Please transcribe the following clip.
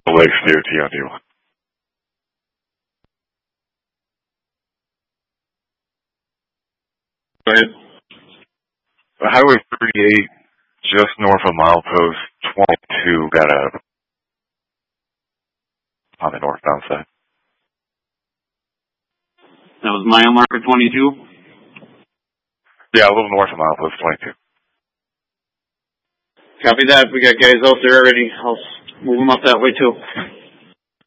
Lakes DOT on D1. Go ahead. Highway 38, just north of milepost 22, got a on the northbound side. That was mile marker 22? Yeah, a little north of milepost 22. Copy that. We got guys out there already. I'll move them up that way too.